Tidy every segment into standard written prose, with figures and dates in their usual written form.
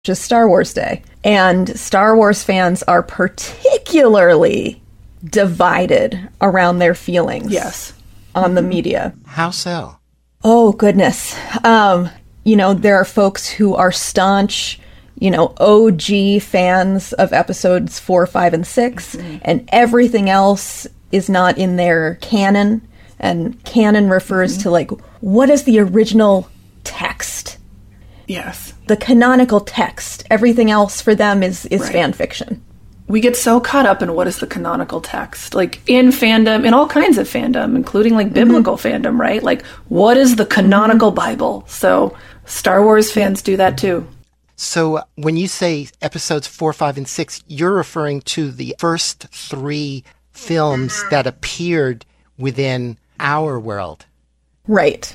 just Star Wars Day. And Star Wars fans are particularly divided around their feelings. Yes. On the media. How so? Oh, goodness. There are folks who are staunch, OG fans of episodes 4, 5, and 6, and everything else is not in their canon. And canon refers to, what is the original text? Yes. The canonical text. Everything else for them is right. fan fiction. We get so caught up in what is the canonical text, in fandom, in all kinds of fandom, including biblical fandom, right? What is the canonical Bible? So Star Wars fans do that too. So when you say episodes 4, 5, and 6, you're referring to the first 3 films that appeared within our world. Right.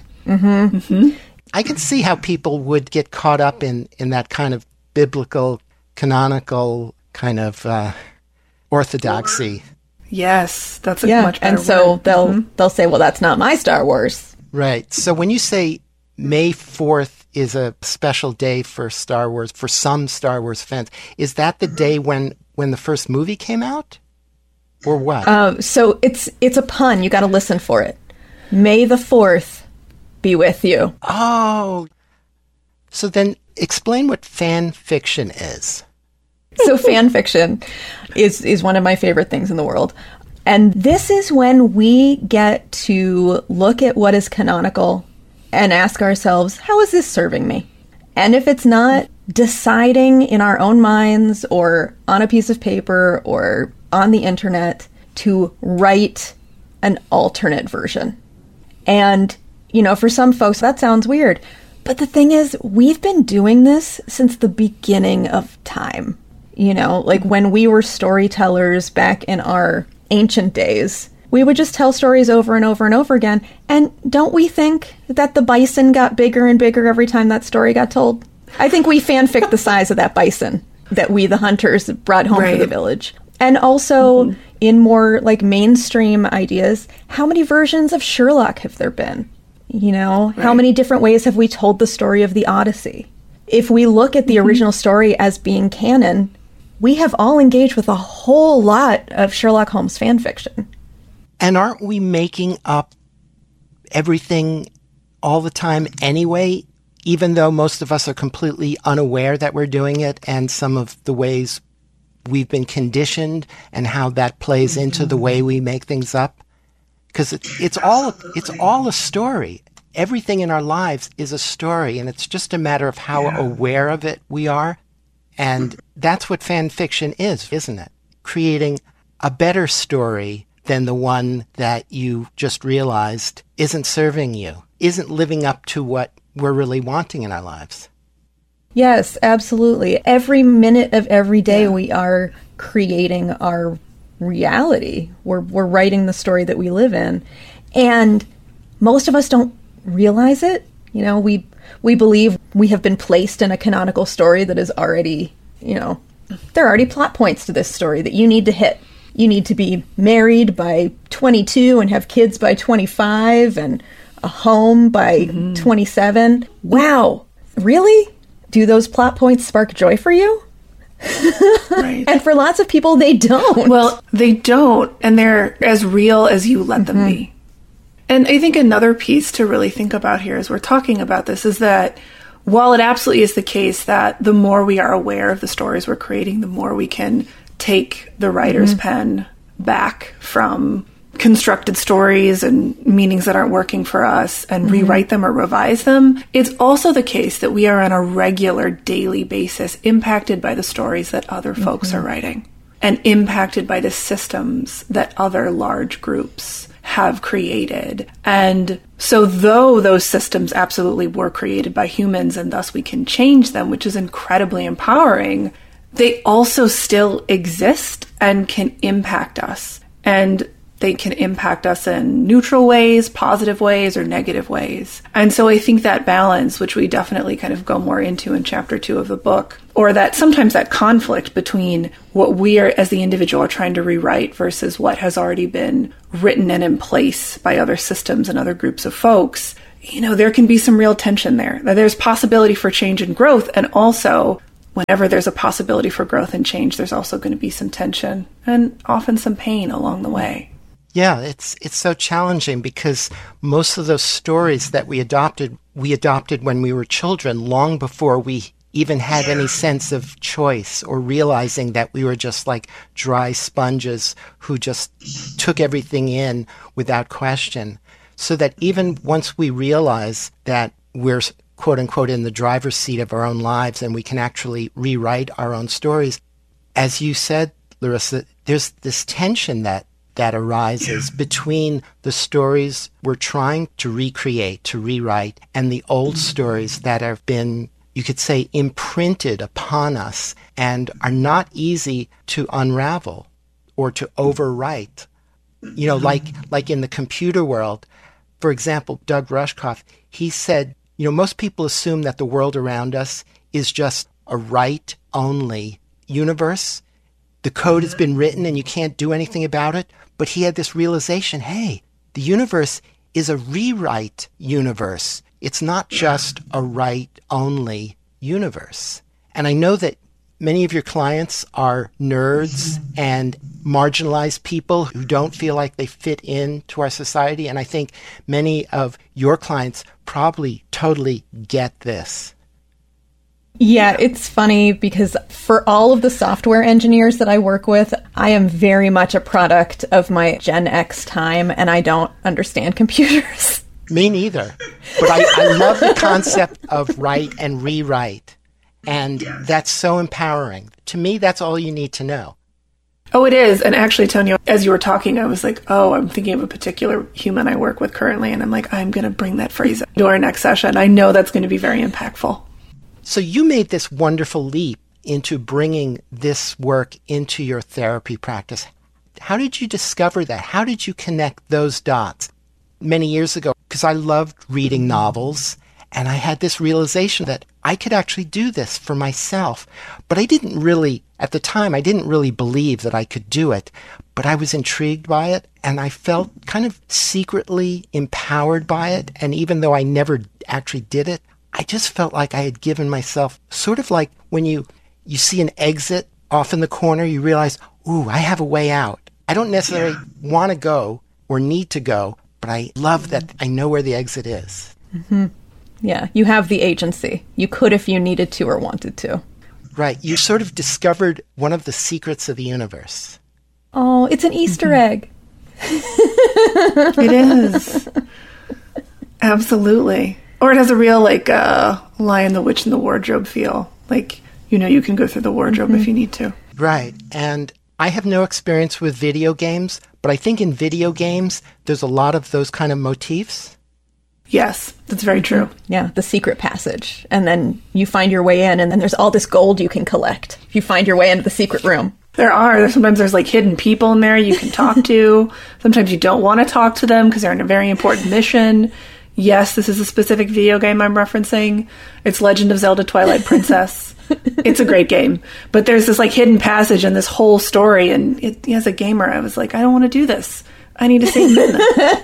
I can see how people would get caught up in that kind of biblical, canonical kind of orthodoxy. Yes, that's a much better and so word. they'll say, well, that's not my Star Wars. Right. So when you say May 4th is a special day for Star Wars, for some Star Wars fans, is that the day when the first movie came out? Or what? So it's a pun. You got to listen for it. May the 4th be with you. Oh. So then explain what fan fiction is. So fan fiction is one of my favorite things in the world. And this is when we get to look at what is canonical and ask ourselves, how is this serving me? And if it's not, deciding in our own minds or on a piece of paper or on the internet to write an alternate version. And, for some folks, that sounds weird. But the thing is, we've been doing this since the beginning of time. When we were storytellers back in our ancient days, we would just tell stories over and over and over again. And don't we think that the bison got bigger and bigger every time that story got told? I think we fanfic the size of that bison that we, the hunters, brought home for the village. And also, in more mainstream ideas, how many versions of Sherlock have there been? How many different ways have we told the story of the Odyssey? If we look at the original story as being canon, we have all engaged with a whole lot of Sherlock Holmes fan fiction. And aren't we making up everything all the time anyway, even though most of us are completely unaware that we're doing it, and some of the ways we've been conditioned and how that plays into the way we make things up? Because it's all a story. Everything in our lives is a story, and it's just a matter of how aware of it we are. And that's what fan fiction is, isn't it? Creating a better story than the one that you just realized isn't serving you, isn't living up to what we're really wanting in our lives. Yes, absolutely. Every minute of every day we are creating our reality. We're writing the story that we live in. And most of us don't realize it. We believe we have been placed in a canonical story that is already, there are already plot points to this story that you need to hit. You need to be married by 22 and have kids by 25 and a home by 27. Wow. Really? Do those plot points spark joy for you? Right. And for lots of people, they don't. Well, they don't. And they're as real as you let them be. And I think another piece to really think about here as we're talking about this is that while it absolutely is the case that the more we are aware of the stories we're creating, the more we can take the writer's pen back from constructed stories and meanings that aren't working for us and rewrite them or revise them. It's also the case that we are on a regular daily basis impacted by the stories that other folks are writing and impacted by the systems that other large groups have created. And so though those systems absolutely were created by humans and thus we can change them, which is incredibly empowering, they also still exist and can impact us. And they can impact us in neutral ways, positive ways, or negative ways. And so I think that balance, which we definitely kind of go more into in chapter 2 of the book, or that sometimes that conflict between what we are as the individual are trying to rewrite versus what has already been written and in place by other systems and other groups of folks, there can be some real tension there. There's possibility for change and growth, and also whenever there's a possibility for growth and change, there's also going to be some tension and often some pain along the way. Yeah, it's so challenging because most of those stories that we adopted when we were children, long before we even had any sense of choice or realizing that we were just like dry sponges who just took everything in without question. So that even once we realize that we're quote unquote in the driver's seat of our own lives and we can actually rewrite our own stories, as you said, Larissa, there's this tension that arises between the stories we're trying to recreate, to rewrite, and the old stories that have been, you could say, imprinted upon us and are not easy to unravel or to overwrite. You know, like in the computer world, for example, Doug Rushkoff, he said, you know, most people assume that the world around us is just a write-only universe. The code has been written and you can't do anything about it. But he had this realization, hey, the universe is a rewrite universe. It's not just a write-only universe. And I know that many of your clients are nerds and marginalized people who don't feel like they fit into our society. And I think many of your clients probably totally get this. Yeah, it's funny because for all of the software engineers that I work with, I am very much a product of my Gen X time, and I don't understand computers. Me neither. But I love the concept of write and rewrite. And that's so empowering. To me, that's all you need to know. Oh, it is. And actually, Tonio, as you were talking, I was like, oh, I'm thinking of a particular human I work with currently. And I'm like, I'm going to bring that phrase into our next session. I know that's going to be very impactful. So you made this wonderful leap into bringing this work into your therapy practice. How did you discover that? How did you connect those dots? Many years ago, because I loved reading novels, and I had this realization that I could actually do this for myself. But I didn't really, at the time, I didn't really believe that I could do it. But I was intrigued by it, and I felt kind of secretly empowered by it. And even though I never actually did it, I just felt like I had given myself, sort of like when you see an exit off in the corner, you realize, ooh, I have a way out. I don't necessarily want to go or need to go, but I love that I know where the exit is. Mm-hmm. Yeah, you have the agency. You could if you needed to or wanted to. Right. You sort of discovered one of the secrets of the universe. Oh, it's an Easter egg. It is. Absolutely. Or it has a real, like, Lion, the Witch, and the Wardrobe feel. Like, you know, you can go through the wardrobe if you need to. Right. And I have no experience with video games, but I think in video games, there's a lot of those kind of motifs. Yes, that's very true. Yeah, the secret passage. And then you find your way in, and then there's all this gold you can collect if you find your way into the secret room. Sometimes there's like hidden people in there you can talk to. Sometimes you don't want to talk to them because they're in a very important mission. Yes, this is a specific video game I'm referencing. It's Legend of Zelda Twilight Princess. It's a great game. But there's this like hidden passage in this whole story. And as a gamer, I was like, I don't want to do this. I need to save Midna.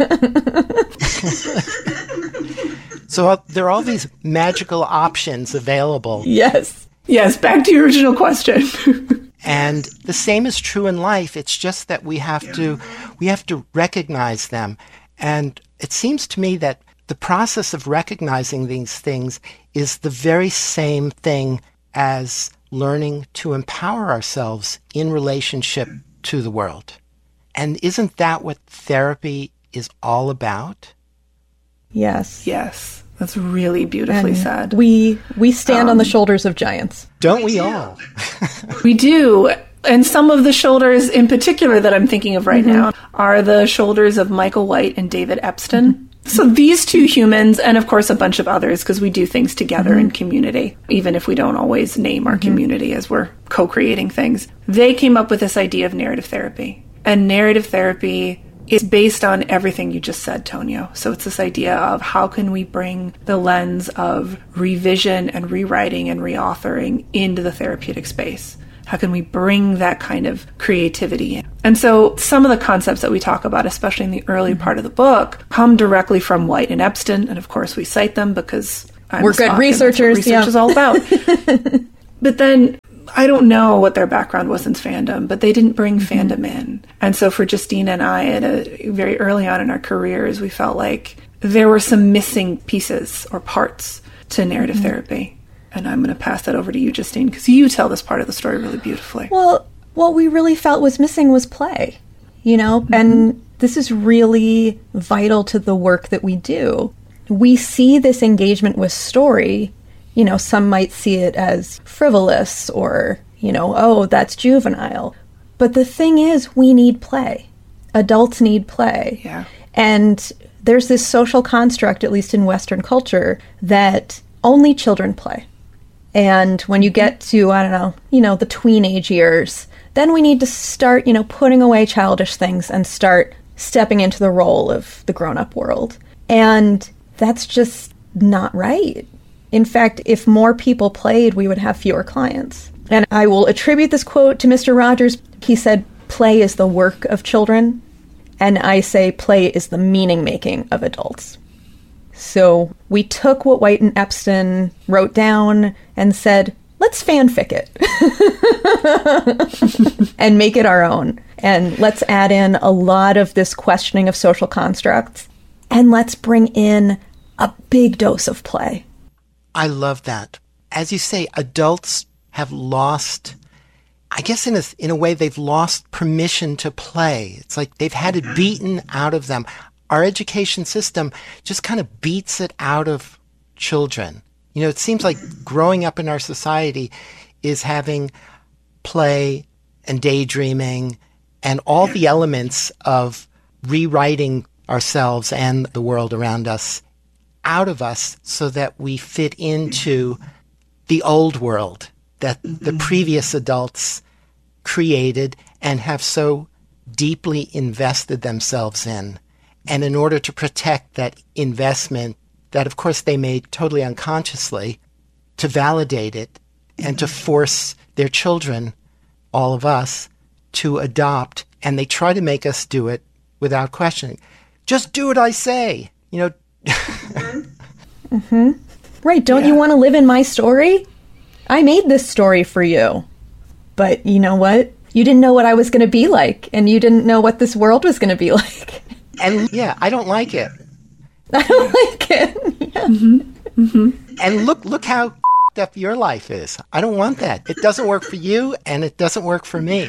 So there are all these magical options available. Yes. Yes, back to your original question. And the same is true in life. It's just that we have to recognize them. And it seems to me that the process of recognizing these things is the very same thing as learning to empower ourselves in relationship to the world. And isn't that what therapy is all about? Yes. Yes. That's really beautifully said. We stand on the shoulders of giants. Don't we all? We do. And some of the shoulders in particular that I'm thinking of right now are the shoulders of Michael White and David Epstein. So these two humans, and of course a bunch of others, because we do things together in community, even if we don't always name our community as we're co-creating things, they came up with this idea of narrative therapy. And narrative therapy is based on everything you just said, Tonio. So it's this idea of how can we bring the lens of revision and rewriting and reauthoring into the therapeutic space? How can we bring that kind of creativity in? And so some of the concepts that we talk about, especially in the early part of the book, come directly from White and Epstein. And of course, we cite them because we're good researchers. Research is all about. But then I don't know what their background was in fandom, but they didn't bring fandom in. And so for Justine and I, very early on in our careers, we felt like there were some missing pieces or parts to narrative therapy. And I'm going to pass that over to you, Justine, because you tell this part of the story really beautifully. Well, what we really felt was missing was play, and this is really vital to the work that we do. We see this engagement with story. Some might see it as frivolous or, oh, that's juvenile. But the thing is, we need play. Adults need play. Yeah. And there's this social construct, at least in Western culture, that only children play. And when you get to, I don't know, the tweenage years, then we need to start, putting away childish things and start stepping into the role of the grown-up world. And that's just not right. In fact, if more people played, we would have fewer clients. And I will attribute this quote to Mr. Rogers. He said, "Play is the work of children." And I say play is the meaning-making of adults. So we took what White and Epstein wrote down and said, let's fanfic it and make it our own. And let's add in a lot of this questioning of social constructs. And let's bring in a big dose of play. I love that. As you say, adults have lost, I guess in a way, they've lost permission to play. It's like they've had it beaten out of them. Our education system just kind of beats it out of children. It seems like growing up in our society is having play and daydreaming and all the elements of rewriting ourselves and the world around us out of us so that we fit into the old world that the previous adults created and have so deeply invested themselves in. And in order to protect that investment, that of course they made totally unconsciously, to validate it and to force their children, all of us, to adopt. And they try to make us do it without questioning. Just do what I say. Right. Don't you want to live in my story? I made this story for you. But you know what? You didn't know what I was going to be like, and you didn't know what this world was going to be like. And yeah, I don't like it. I don't like it. Yeah. And look how up your life is. I don't want that. It doesn't work for you, and it doesn't work for me.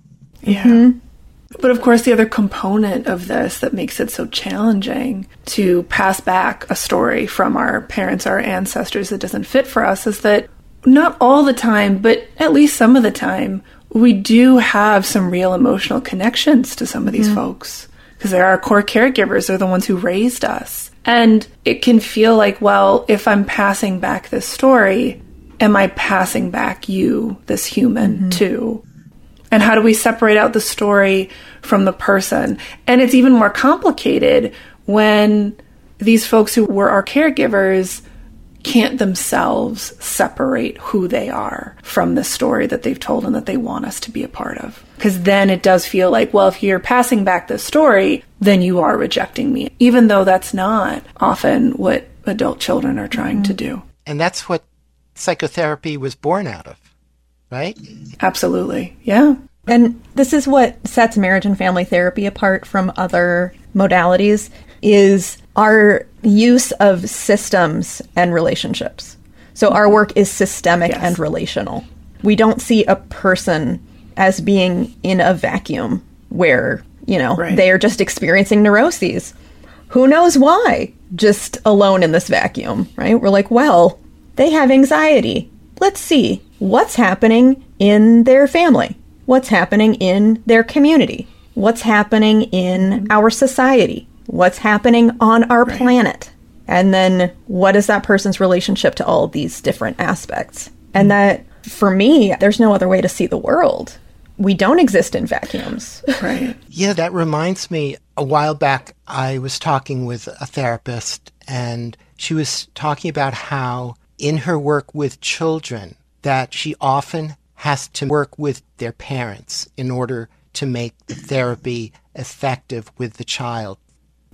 Yeah. But of course, the other component of this that makes it so challenging to pass back a story from our parents, our ancestors that doesn't fit for us is that not all the time, but at least some of the time, we do have some real emotional connections to some of these folks because they're our core caregivers. They're the ones who raised us. And it can feel like, well, if I'm passing back this story, am I passing back you, this human, too? And how do we separate out the story from the person? And it's even more complicated when these folks who were our caregivers can't themselves separate who they are from the story that they've told and that they want us to be a part of. Because then it does feel like, well, if you're passing back this story, then you are rejecting me, even though that's not often what adult children are trying to do. And that's what psychotherapy was born out of, right? Absolutely. Yeah. And this is what sets marriage and family therapy apart from other modalities is our use of systems and relationships. So our work is systemic and relational. We don't see a person as being in a vacuum where, they are just experiencing neuroses. Who knows why? Just alone in this vacuum, right? We're like, well, they have anxiety. Let's see what's happening in their family. What's happening in their community? What's happening in our society? What's happening on our planet? And then what is that person's relationship to all these different aspects? And that, for me, there's no other way to see the world. We don't exist in vacuums. Right. Yeah, that reminds me, a while back, I was talking with a therapist, and she was talking about how in her work with children, that she often has to work with their parents in order to make the therapy effective with the child.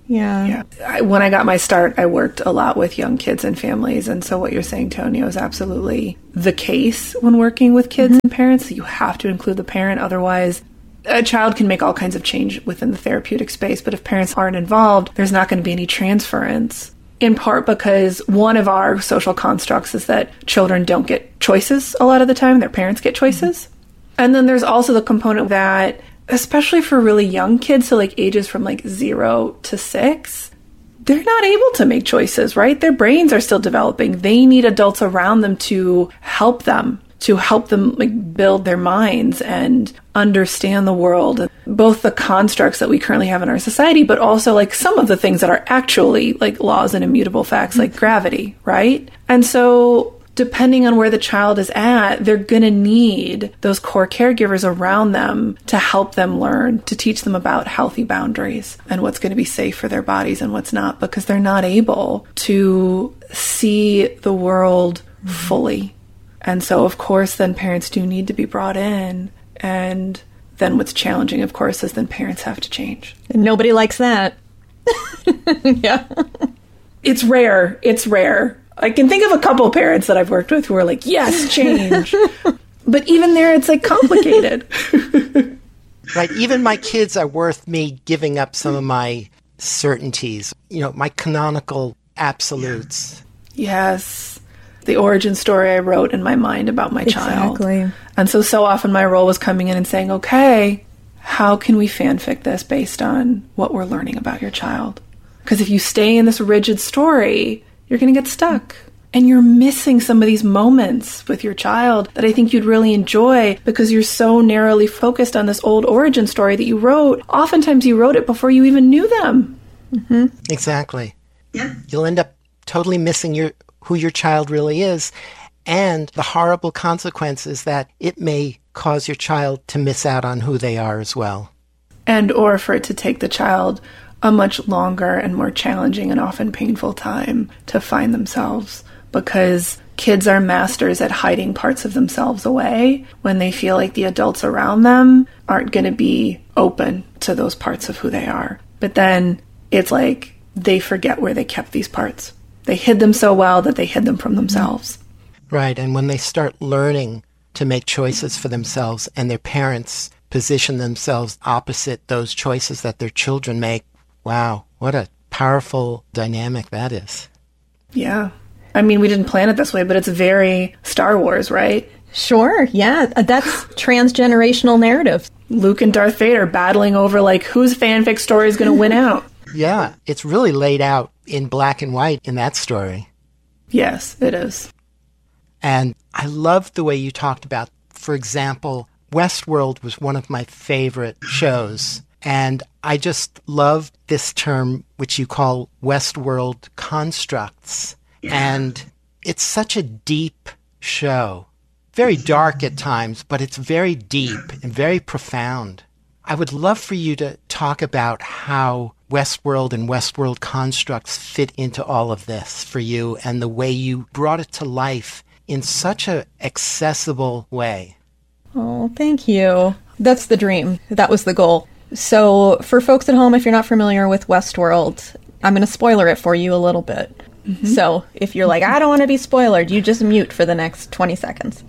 Yeah. When I got my start, I worked a lot with young kids and families. And so what you're saying, Tonio, is absolutely the case when working with kids and parents. You have to include the parent. Otherwise, a child can make all kinds of change within the therapeutic space. But if parents aren't involved, there's not going to be any transference. In part because one of our social constructs is that children don't get choices a lot of the time. Their parents get choices. And then there's also the component that, especially for really young kids, so like ages from like 0 to 6, they're not able to make choices, right? Their brains are still developing. They need adults around them to help them like build their minds and understand the world, both the constructs that we currently have in our society, but also like some of the things that are actually like laws and immutable facts, like gravity, right? And so depending on where the child is at, they're going to need those core caregivers around them to help them learn, to teach them about healthy boundaries and what's going to be safe for their bodies and what's not, because they're not able to see the world fully. And so, of course, then parents do need to be brought in. And then what's challenging, of course, is then parents have to change. And nobody likes that. Yeah. It's rare. It's rare. I can think of a couple parents that I've worked with who are like, yes, change. But even there, it's like complicated. Right. Even my kids are worth me giving up some of my certainties, my canonical absolutes. Yes. The origin story I wrote in my mind about my child. Exactly. And so often my role was coming in and saying, okay, how can we fanfic this based on what we're learning about your child? Because if you stay in this rigid story, you're going to get stuck. And you're missing some of these moments with your child that I think you'd really enjoy because you're so narrowly focused on this old origin story that you wrote. Oftentimes you wrote it before you even knew them. Mm-hmm. Exactly. Yeah. You'll end up totally missing who your child really is, and the horrible consequences that it may cause your child to miss out on who they are as well. And or for it to take the child a much longer and more challenging and often painful time to find themselves, because kids are masters at hiding parts of themselves away when they feel like the adults around them aren't going to be open to those parts of who they are. But then it's like they forget where they kept these parts. They hid them so well that they hid them from themselves. Right, and when they start learning to make choices for themselves and their parents position themselves opposite those choices that their children make, wow, what a powerful dynamic that is. Yeah. I mean, we didn't plan it this way, but it's very Star Wars, right? Sure, yeah. That's transgenerational narrative. Luke and Darth Vader battling over, like, whose fanfic story is going to win out. Yeah, it's really laid out in black and white in that story. Yes, it is. And I love the way you talked about, for example, Westworld was one of my favorite shows. And I just love this term, which you call Westworld constructs. Yeah. And it's such a deep show. Very dark at times, but it's very deep and very profound. I would love for you to talk about how Westworld and Westworld constructs fit into all of this for you and the way you brought it to life in such an accessible way. Oh, thank you. That's the dream. That was the goal. So for folks at home, if you're not familiar with Westworld, I'm going to spoiler it for you a little bit. Mm-hmm. So if you're like, I don't want to be spoiled, you just mute for the next 20 seconds.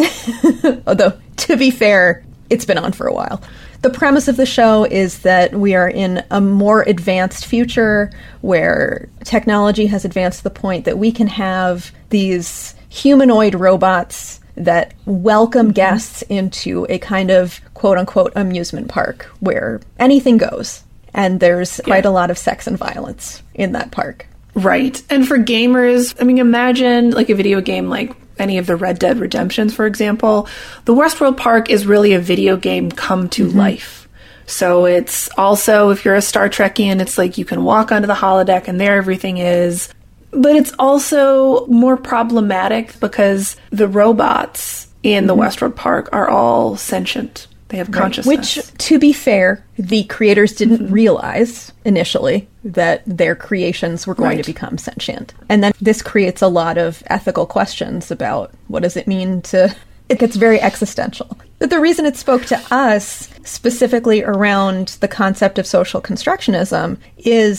Although, to be fair, it's been on for a while. The premise of the show is that we are in a more advanced future where technology has advanced to the point that we can have these humanoid robots that welcome guests into a kind of quote-unquote amusement park where anything goes. And there's quite a lot of sex and violence in that park. Right. And for gamers, I mean, imagine like a video game like any of the Red Dead Redemptions, for example. The Westworld Park is really a video game come to life. So it's also, if you're a Star Trekian, it's like you can walk onto the holodeck and there everything is. But it's also more problematic because the robots in the Westworld Park are all sentient. They have consciousness. Which, to be fair, the creators didn't realize initially that their creations were going to become sentient. And then this creates a lot of ethical questions about what does it mean to... It gets very existential. But the reason it spoke to us specifically around the concept of social constructionism is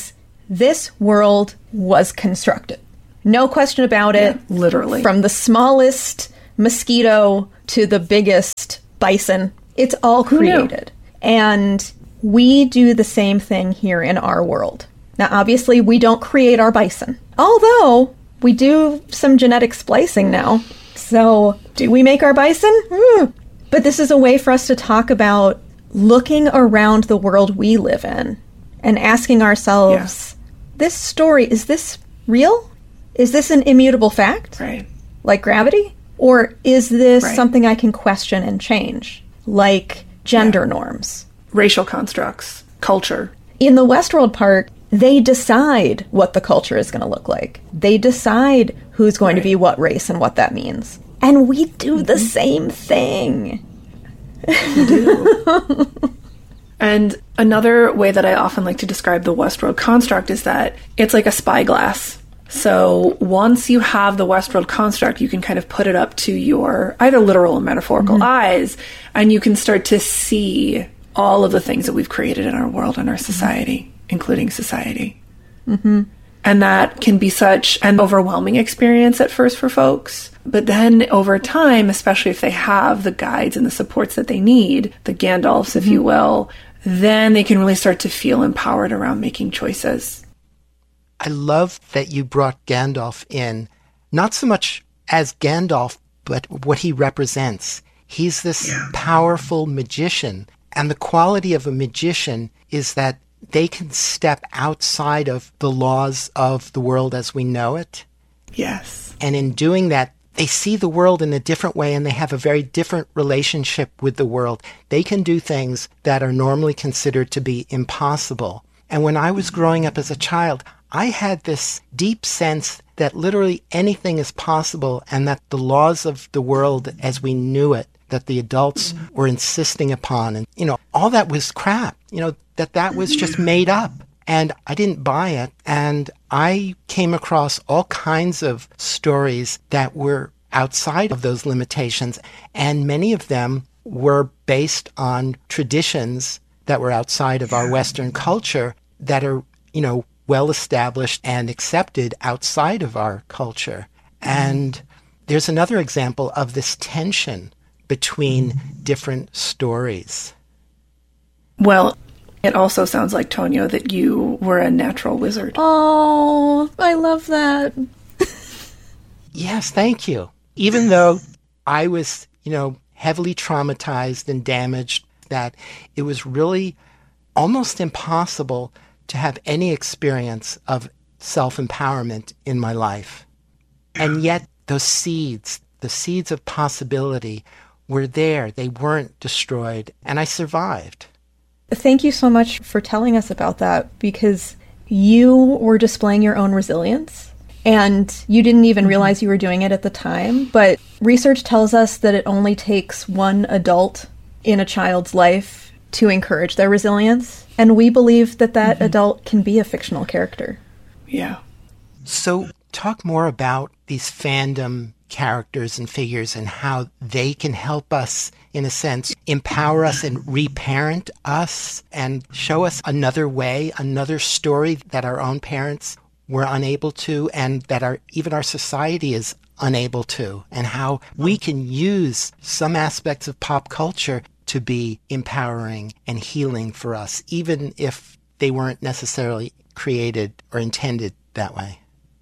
This world was constructed. No question about it. Yeah, literally. From the smallest mosquito to the biggest bison, it's all created. And we do the same thing here in our world. Now, obviously, we don't create our bison, although we do some genetic splicing now. So, do we make our bison? But this is a way for us to talk about looking around the world we live in and asking ourselves, this story, is this real? Is this an immutable fact? Right. Like gravity? Or is this something I can question and change? Like gender norms. Racial constructs, culture. In the Westworld part, they decide what the culture is going to look like. They decide who's going to be what race and what that means. And we do the same thing. We do. And another way that I often like to describe the Westworld construct is that it's like a spyglass. So once you have the Westworld construct, you can kind of put it up to your either literal or metaphorical eyes, and you can start to see all of the things that we've created in our world and our society, including society. And that can be such an overwhelming experience at first for folks. But then over time, especially if they have the guides and the supports that they need, the Gandalfs, if you will, then they can really start to feel empowered around making choices. I love that you brought Gandalf in, not so much as Gandalf, but what he represents. He's this powerful magician. And the quality of a magician is that they can step outside of the laws of the world as we know it. Yes. And in doing that, they see the world in a different way, and they have a very different relationship with the world. They can do things that are normally considered to be impossible. And when I was growing up as a child, I had this deep sense that literally anything is possible, and that the laws of the world as we knew it, that the adults were insisting upon, and, all that was crap, that was just made up. And I didn't buy it. And I came across all kinds of stories that were outside of those limitations. And many of them were based on traditions that were outside of our Western culture that are, well established and accepted outside of our culture. And there's another example of this tension between different stories. Well, it also sounds like, Tonio, that you were a natural wizard. Oh, I love that. Yes, thank you. Even though I was, heavily traumatized and damaged, that it was really almost impossible to have any experience of self-empowerment in my life. And yet those seeds, the seeds of possibility, were there. They weren't destroyed, and I survived. Thank you so much for telling us about that, because you were displaying your own resilience and you didn't even realize you were doing it at the time. But research tells us that it only takes one adult in a child's life to encourage their resilience. And we believe that that adult can be a fictional character. Yeah. So talk more about these fandom characters and figures and how they can help us, in a sense, empower us and reparent us and show us another way, another story that our own parents were unable to, and that even our society is unable to, and how we can use some aspects of pop culture to be empowering and healing for us, even if they weren't necessarily created or intended that way.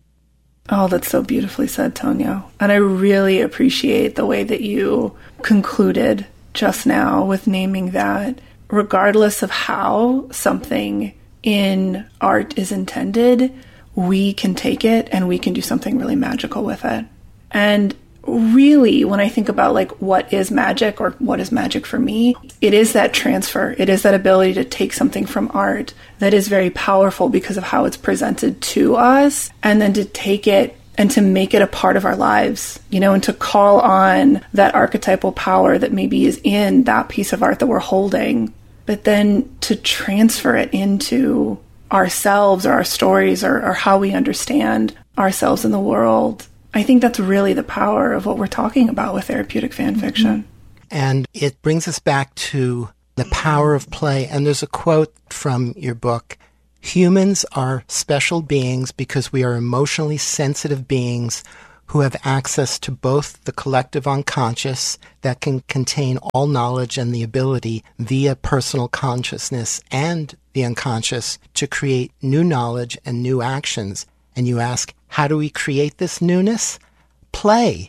Oh, that's so beautifully said, Tonio. And I really appreciate the way that you concluded just now with naming that regardless of how something in art is intended, we can take it and we can do something really magical with it. And really, when I think about what is magic, or what is magic for me, it is that transfer. It is that ability to take something from art that is very powerful because of how it's presented to us, and then to take it and to make it a part of our lives, and to call on that archetypal power that maybe is in that piece of art that we're holding, but then to transfer it into ourselves or our stories or how we understand ourselves in the world. I think that's really the power of what we're talking about with therapeutic fan fiction. And it brings us back to the power of play. And there's a quote from your book, Humans are special beings because we are emotionally sensitive beings who have access to both the collective unconscious that can contain all knowledge and the ability via personal consciousness and the unconscious to create new knowledge and new actions. And you ask, how do we create this newness? Play.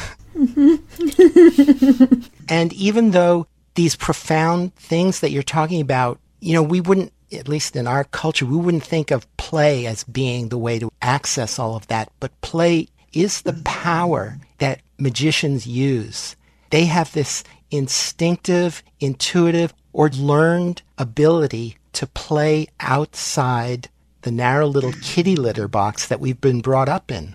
And even though these profound things that you're talking about, we wouldn't, at least in our culture, we wouldn't think of play as being the way to access all of that. But play is the power that magicians use. They have this instinctive, intuitive, or learned ability to play outside the narrow little kitty litter box that we've been brought up in.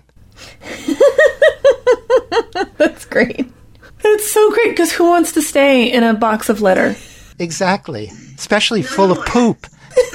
That's great. It's so great, because who wants to stay in a box of litter? Exactly. Especially full of poop.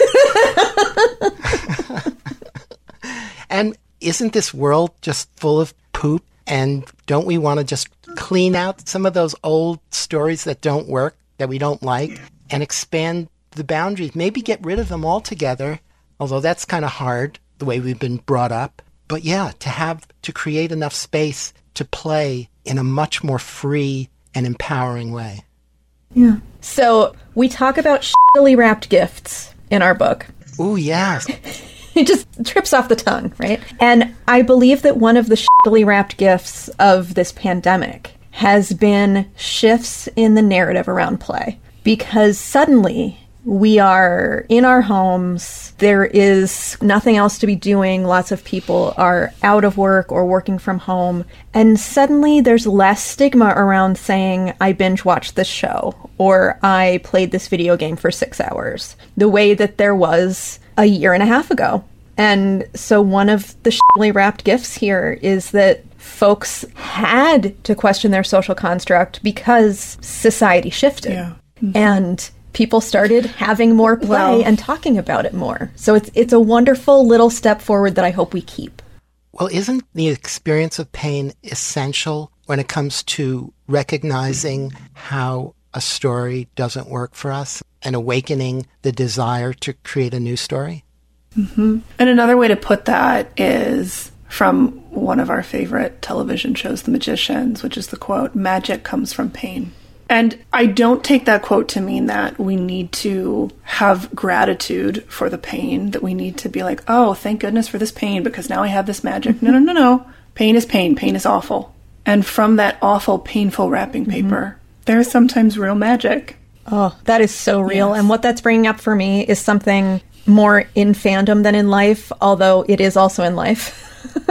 And isn't this world just full of poop? And don't we want to just clean out some of those old stories that don't work, that we don't like, and expand the boundaries? Maybe get rid of them altogether, although that's kind of hard, the way we've been brought up. But yeah, to create enough space to play in a much more free and empowering way. Yeah. So we talk about shittily wrapped gifts in our book. Ooh, yeah. It just trips off the tongue, right? And I believe that one of the shittily wrapped gifts of this pandemic has been shifts in the narrative around play. Because suddenly we are in our homes, there is nothing else to be doing, lots of people are out of work or working from home, and suddenly there's less stigma around saying, I binge watched this show, or I played this video game for 6 hours, the way that there was a year and a half ago. And so one of the shittily wrapped gifts here is that folks had to question their social construct because society shifted. Yeah. And people started having more play and talking about it more. So it's a wonderful little step forward that I hope we keep. Well, isn't the experience of pain essential when it comes to recognizing how a story doesn't work for us and awakening the desire to create a new story? Mm-hmm. And another way to put that is from one of our favorite television shows, The Magicians, which is the quote, "Magic comes from pain." And I don't take that quote to mean that we need to have gratitude for the pain, that we need to be like, oh, thank goodness for this pain because now I have this magic. No. Pain is pain. Pain is awful. And from that awful, painful wrapping paper, there is sometimes real magic. Oh, that is so real. Yes. And what that's bringing up for me is something more in fandom than in life, although it is also in life.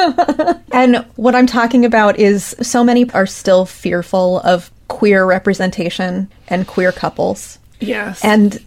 And what I'm talking about is so many are still fearful of queer representation and queer couples. Yes. And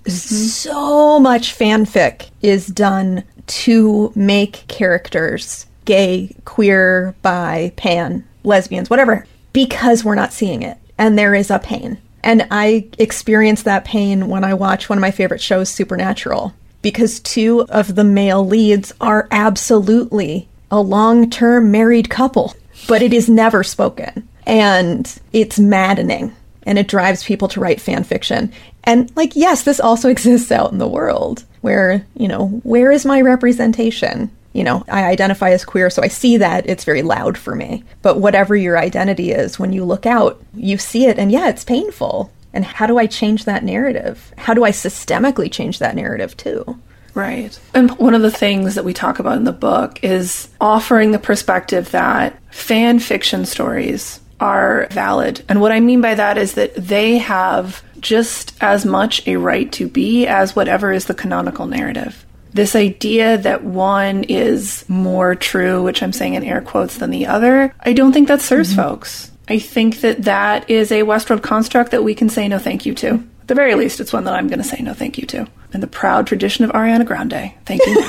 so much fanfic is done to make characters gay, queer, bi, pan, lesbians, whatever, because we're not seeing it. And there is a pain. And I experience that pain when I watch one of my favorite shows, Supernatural, because 2 of the male leads are absolutely a long-term married couple, but it is never spoken. And it's maddening, and it drives people to write fan fiction. And, yes, this also exists out in the world where, where is my representation? I identify as queer, so I see that. It's very loud for me. But whatever your identity is, when you look out, you see it, and it's painful. And how do I change that narrative? How do I systemically change that narrative, too? Right. And one of the things that we talk about in the book is offering the perspective that fan fiction stories are valid. And what I mean by that is that they have just as much a right to be as whatever is the canonical narrative. This idea that one is more true, which I'm saying in air quotes, than the other, I don't think that serves folks. I think that that is a Westworld construct that we can say no thank you to. At the very least, it's one that I'm going to say no thank you to. In the proud tradition of Ariana Grande. Thank you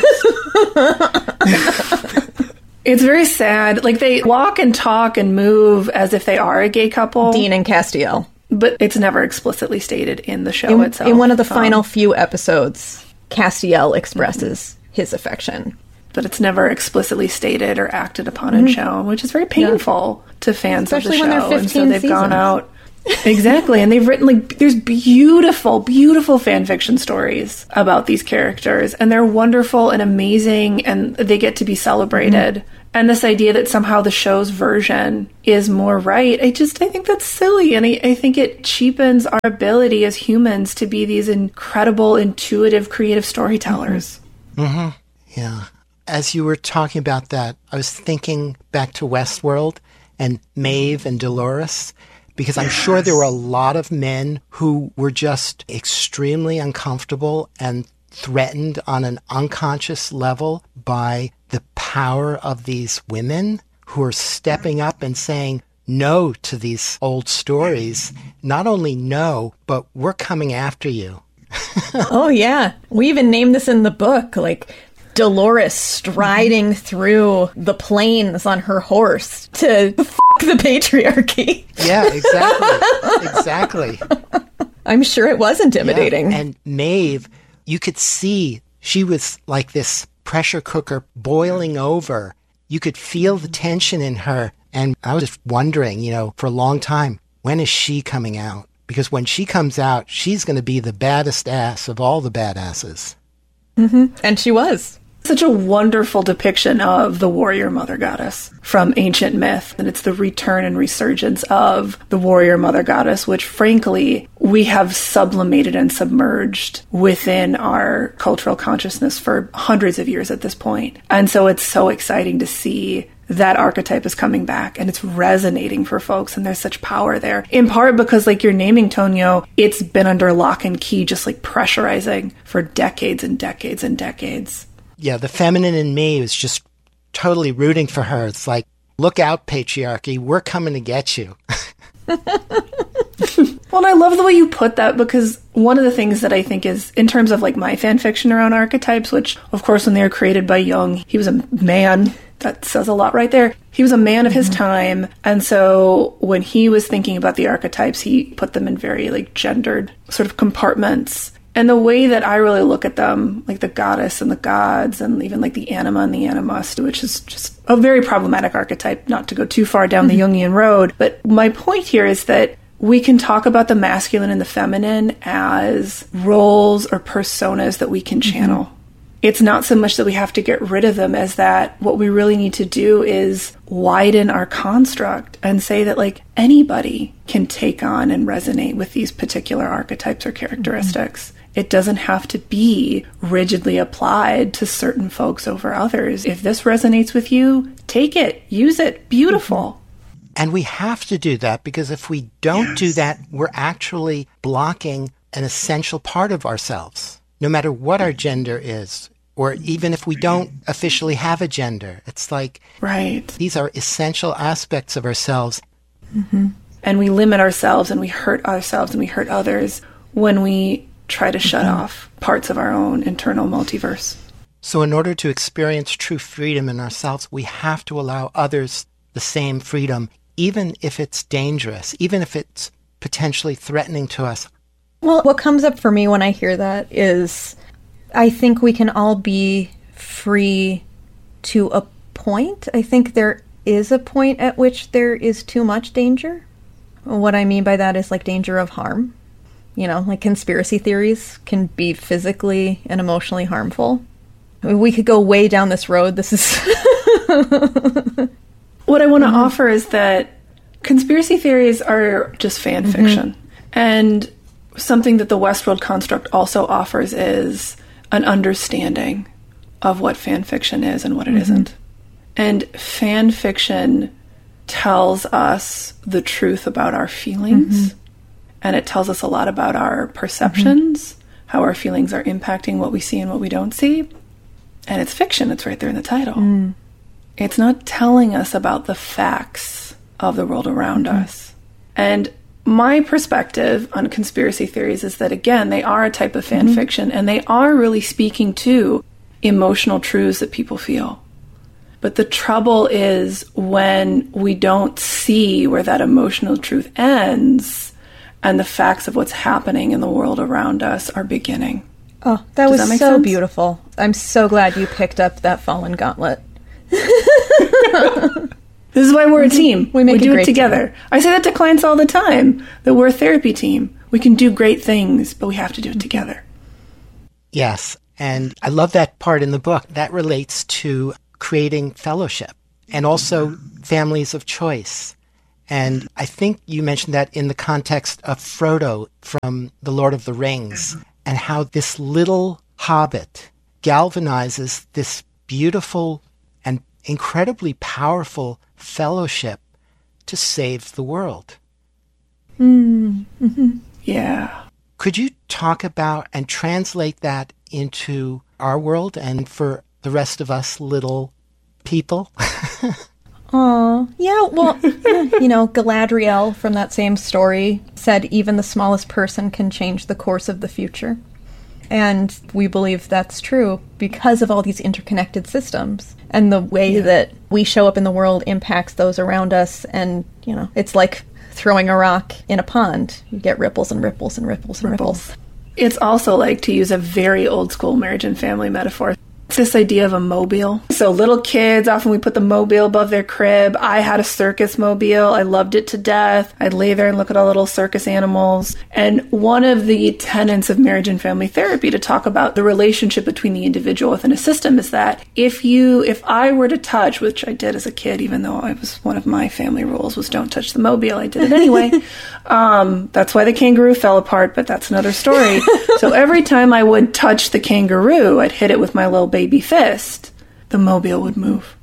next. It's very sad. They walk and talk and move as if they are a gay couple. Dean and Castiel. But it's never explicitly stated in the show itself. In one of the final few episodes, Castiel expresses his affection. But it's never explicitly stated or acted upon and shown, which is very painful to fans Especially of the show. When they're 15 and so they've seasons. gone out Exactly. And they've written, like, there's beautiful, beautiful fan fiction stories about these characters, and they're wonderful and amazing, and they get to be celebrated. Mm-hmm. And this idea that somehow the show's version is more right, I think that's silly. And I think it cheapens our ability as humans to be these incredible, intuitive, creative storytellers. Mm-hmm. Yeah. As you were talking about that, I was thinking back to Westworld and Maeve and Dolores, because I'm sure there were a lot of men who were just extremely uncomfortable and threatened on an unconscious level by the power of these women who are stepping up and saying no to these old stories. Not only no, but we're coming after you. Oh, yeah. We even named this in the book, like Dolores striding through the plains on her horse to f*** the patriarchy. Yeah, exactly. Exactly. I'm sure it was intimidating. Yeah. And Maeve, you could see she was like this pressure cooker boiling over. You could feel the tension in her. And I was just wondering, for a long time, when is she coming out? Because when she comes out, she's going to be the baddest ass of all the badasses. Mm-hmm. And she was. Such a wonderful depiction of the warrior mother goddess from ancient myth. And it's the return and resurgence of the warrior mother goddess, which frankly, we have sublimated and submerged within our cultural consciousness for hundreds of years at this point. And so it's so exciting to see that archetype is coming back and it's resonating for folks, and there's such power there. In part because, like you're naming, Tonio, it's been under lock and key, just like pressurizing for decades and decades and decades. Yeah, the feminine in me is just totally rooting for her. It's like, look out, patriarchy, we're coming to get you. Well, and I love the way you put that, because one of the things that I think is, in terms of like my fan fiction around archetypes, which of course when they were created by Jung, he was a man. That says a lot right there. He was a man of his time. And so when he was thinking about the archetypes, he put them in very like gendered sort of compartments. And the way that I really look at them, like the goddess and the gods, and even like the anima and the animus, which is just a very problematic archetype, not to go too far down the Jungian road. But my point here is that we can talk about the masculine and the feminine as roles or personas that we can channel. It's not so much that we have to get rid of them as that what we really need to do is widen our construct and say that like anybody can take on and resonate with these particular archetypes or characteristics. It doesn't have to be rigidly applied to certain folks over others. If this resonates with you, take it, use it, beautiful. And we have to do that, because if we don't do that, we're actually blocking an essential part of ourselves, no matter what our gender is. Or even if we don't officially have a gender, it's like, right, these are essential aspects of ourselves. Mm-hmm. And we limit ourselves and we hurt ourselves and we hurt others when we try to shut off parts of our own internal multiverse. So in order to experience true freedom in ourselves, we have to allow others the same freedom, even if it's dangerous, even if it's potentially threatening to us. Well, what comes up for me when I hear that is, I think we can all be free to a point. I think there is a point at which there is too much danger. What I mean by that is like danger of harm. Like conspiracy theories can be physically and emotionally harmful. I mean, we could go way down this road. This is... What I want to offer is that conspiracy theories are just fan fiction. And something that the Westworld construct also offers is an understanding of what fan fiction is and what it isn't. And fan fiction tells us the truth about our feelings. And it tells us a lot about our perceptions, how our feelings are impacting what we see and what we don't see. And it's fiction. It's right there in the title. It's not telling us about the facts of the world around us. And my perspective on conspiracy theories is that, again, they are a type of fan fiction, and they are really speaking to emotional truths that people feel. But the trouble is when we don't see where that emotional truth ends and the facts of what's happening in the world around us are beginning. Oh, that Does was that make so sense? Beautiful. I'm so glad you picked up that fallen gauntlet. This is why we're a team. We make a do great it together. team. I say that to clients all the time, that we're a therapy team. We can do great things, but we have to do it together. Yes. And I love that part in the book. That relates to creating fellowship and also families of choice. And I think you mentioned that in the context of Frodo from The Lord of the Rings, and how this little hobbit galvanizes this beautiful and incredibly powerful fellowship to save the world. Mm-hmm. Yeah. Could you talk about and translate that into our world and for the rest of us little people? Oh, yeah, well, Galadriel from that same story said even the smallest person can change the course of the future. And we believe that's true because of all these interconnected systems. And the way that we show up in the world impacts those around us. And, it's like throwing a rock in a pond. You get ripples and ripples and ripples and ripples. It's also like, to use a very old school marriage and family metaphor, it's this idea of a mobile. So little kids, often we put the mobile above their crib. I had a circus mobile. I loved it to death. I'd lay there and look at all the little circus animals. And one of the tenets of marriage and family therapy to talk about the relationship between the individual within a system is that if I were to touch, which I did as a kid, even though I was one of my family rules was don't touch the mobile, I did it anyway. That's why the kangaroo fell apart, but that's another story. So every time I would touch the kangaroo, I'd hit it with my little baby fist, the mobile would move.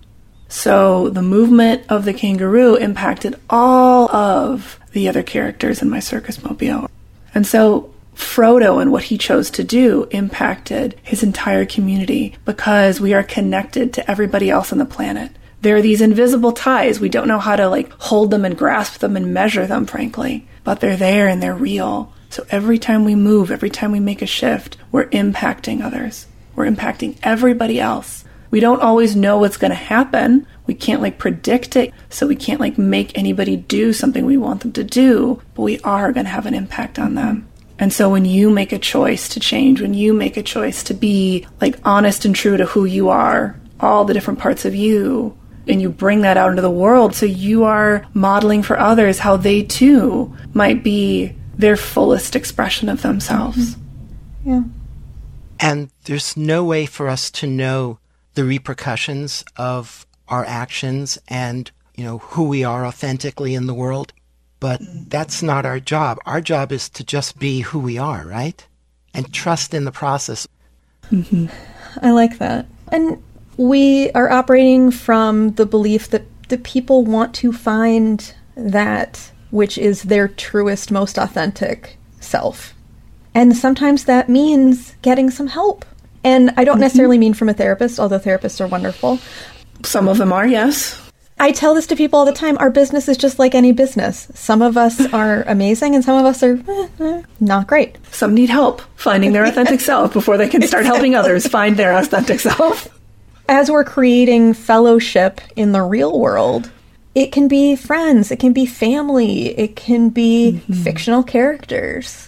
So the movement of the kangaroo impacted all of the other characters in my circus mobile. And so Frodo and what he chose to do impacted his entire community because we are connected to everybody else on the planet. There are these invisible ties. We don't know how to hold them and grasp them and measure them, frankly, but they're there and they're real. So every time we move, every time we make a shift, we're impacting others. We're impacting everybody else. We don't always know what's going to happen. We can't predict it, so we can't make anybody do something we want them to do, but we are going to have an impact on them. And so when you make a choice to change, when you make a choice to be honest and true to who you are, all the different parts of you, and you bring that out into the world, so you are modeling for others how they too might be their fullest expression of themselves. Mm-hmm. Yeah. And there's no way for us to know the repercussions of our actions and, who we are authentically in the world. But that's not our job. Our job is to just be who we are, right? And trust in the process. Mm-hmm. I like that. And we are operating from the belief that the people want to find that which is their truest, most authentic self. And sometimes that means getting some help. And I don't necessarily mean from a therapist, although therapists are wonderful. Some of them are, yes. I tell this to people all the time. Our business is just like any business. Some of us are amazing and some of us are not great. Some need help finding their authentic self before they can start helping others find their authentic self. As we're creating fellowship in the real world, it can be friends, it can be family, it can be fictional characters.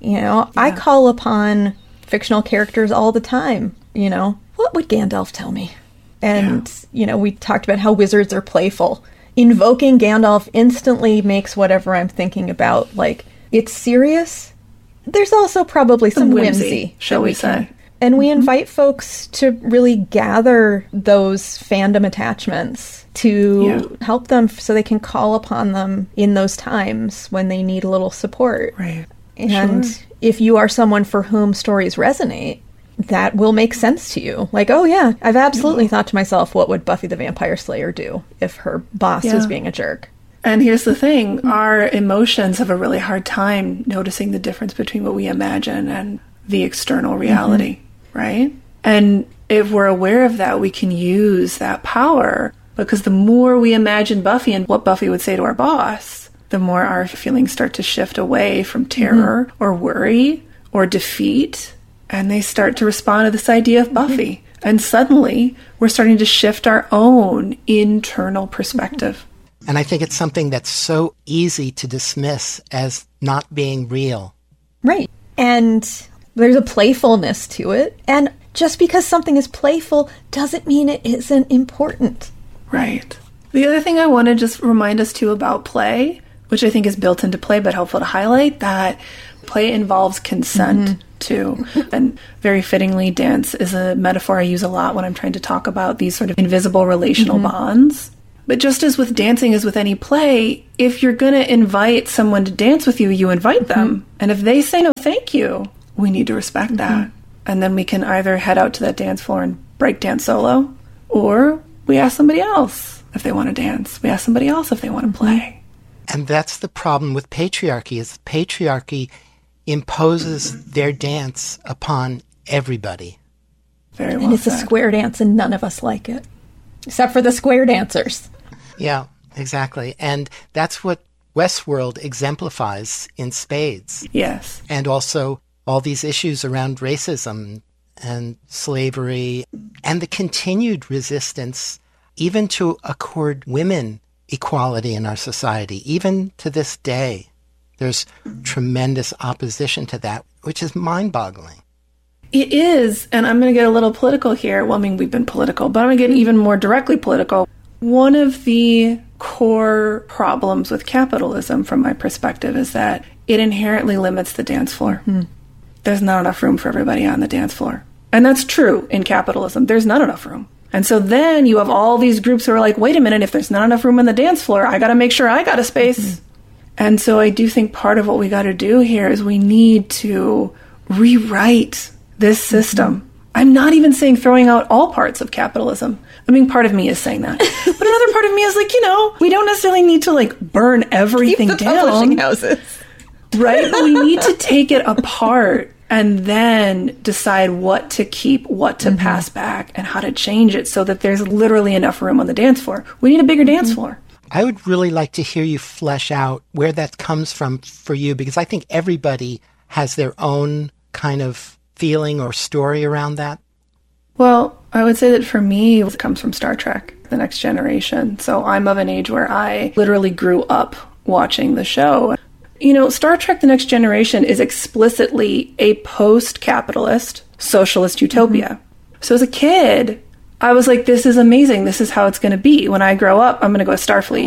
I call upon fictional characters all the time. What would Gandalf tell me? And, we talked about how wizards are playful. Invoking Gandalf instantly makes whatever I'm thinking about, it's serious. There's also probably some whimsy, shall we say. And we invite folks to really gather those fandom attachments to help them so they can call upon them in those times when they need a little support. Right. And if you are someone for whom stories resonate, that will make sense to you. Oh yeah, I've absolutely thought to myself, what would Buffy the Vampire Slayer do if her boss was being a jerk? And here's the thing, our emotions have a really hard time noticing the difference between what we imagine and the external reality, right? And if we're aware of that, we can use that power, because the more we imagine Buffy and what Buffy would say to our boss, the more our feelings start to shift away from terror or worry or defeat, and they start to respond to this idea of Buffy. And suddenly, we're starting to shift our own internal perspective. And I think it's something that's so easy to dismiss as not being real. Right. And there's a playfulness to it. And just because something is playful doesn't mean it isn't important. Right. The other thing I want to just remind us too about play, which I think is built into play but helpful to highlight, that play involves consent too. And very fittingly, dance is a metaphor I use a lot when I'm trying to talk about these sort of invisible relational bonds. But just as with dancing as with any play, if you're going to invite someone to dance with you, you invite them. And if they say no thank you, we need to respect that. And then we can either head out to that dance floor and break dance solo, or we ask somebody else if they want to dance. We ask somebody else if they want to play. And that's the problem with patriarchy, is patriarchy imposes their dance upon everybody. Very well And it's said. a square dance and none of us like it. Except for the square dancers. Yeah, exactly. And that's what Westworld exemplifies in spades. Yes. And also all these issues around racism and slavery and the continued resistance even to accord women equality in our society. Even to this day, there's tremendous opposition to that, which is mind-boggling. It is, and I'm going to get a little political here. Well, I mean, we've been political, but I'm going to get even more directly political. One of the core problems with capitalism, from my perspective, is that it inherently limits the dance floor. There's not enough room for everybody on the dance floor. And that's true in capitalism. There's not enough room. And so then you have all these groups who are like, wait a minute, if there's not enough room on the dance floor, I got to make sure I got a space. And so I do think part of what we got to do here is we need to rewrite this system. I'm not even saying throwing out all parts of capitalism. I mean, part of me is saying that. But another part of me is like, we don't necessarily need to like burn everything Keep the down. publishing houses. Right? But we need to take it apart and then decide what to keep, what to pass back, and how to change it so that there's literally enough room on the dance floor. We need a bigger dance floor. I would really like to hear you flesh out where that comes from for you, because I think everybody has their own kind of feeling or story around that. Well, I would say that for me, it comes from Star Trek, The Next Generation. So I'm of an age where I literally grew up watching the show. Star Trek The Next Generation is explicitly a post-capitalist socialist utopia. So as a kid, I was like, this is amazing. This is how it's going to be. When I grow up, I'm going to go to Starfleet.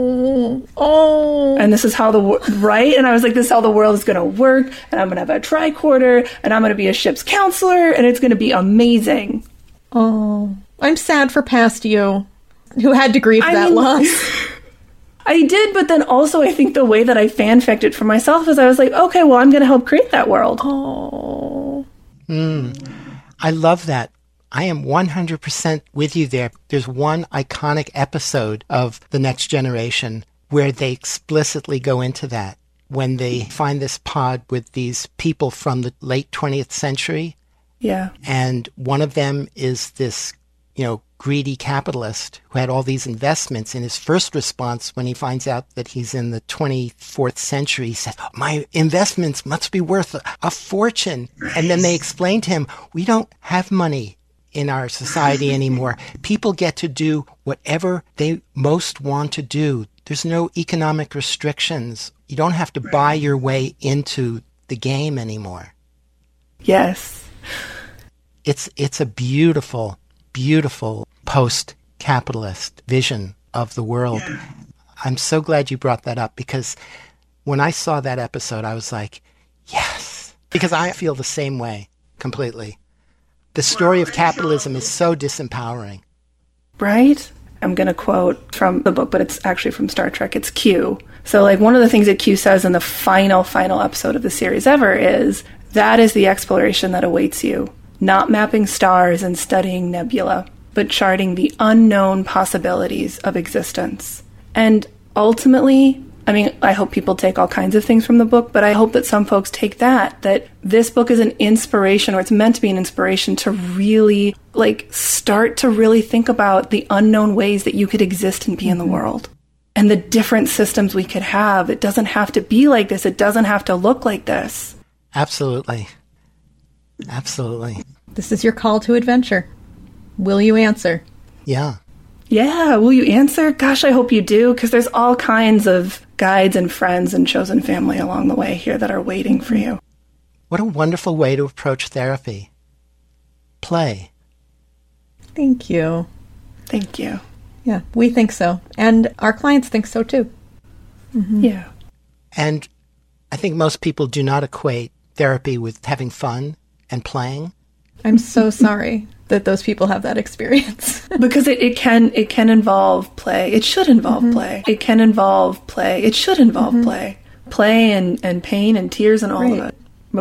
Oh. And this is how right? And I was like, this is how the world is going to work. And I'm going to have a tricorder. And I'm going to be a ship's counselor. And it's going to be amazing. Oh. I'm sad for past you, who had to grieve that loss. I did, but then also I think the way that I fanficked it for myself is I was like, okay, well, I'm going to help create that world. Oh. I love that. I am 100% with you there. There's one iconic episode of The Next Generation where they explicitly go into that. When they find this pod with these people from the late 20th century. Yeah. And one of them is this, greedy capitalist who had all these investments. In his first response, when he finds out that he's in the 24th century, he says, my investments must be worth a fortune. And then they explain to him, we don't have money in our society anymore. People get to do whatever they most want to do. There's no economic restrictions. You don't have to buy your way into the game anymore. Yes. It's a beautiful, beautiful post-capitalist vision of the world. Yeah. I'm so glad you brought that up, because when I saw that episode, I was like, yes, because I feel the same way completely. The story of capitalism is so disempowering. Right? I'm going to quote from the book, but it's actually from Star Trek. It's Q. So like one of the things that Q says in the final episode of the series ever is, that is the exploration that awaits you. Not mapping stars and studying nebula, but charting the unknown possibilities of existence. And ultimately, I hope people take all kinds of things from the book, but I hope that some folks take that this book is an inspiration, or it's meant to be an inspiration to really, start to really think about the unknown ways that you could exist and be in the world. And the different systems we could have. It doesn't have to be like this. It doesn't have to look like this. Absolutely. Absolutely. This is your call to adventure. Will you answer? Yeah. Yeah, will you answer? Gosh, I hope you do, because there's all kinds of guides and friends and chosen family along the way here that are waiting for you. What a wonderful way to approach therapy. Play. Thank you. Thank you. Yeah, we think so. And our clients think so too. Yeah. And I think most people do not equate therapy with having fun and playing. I'm so sorry that those people have that experience. Because it can involve play. It should involve play. It can involve play. It should involve play. Play and pain and tears and all of it.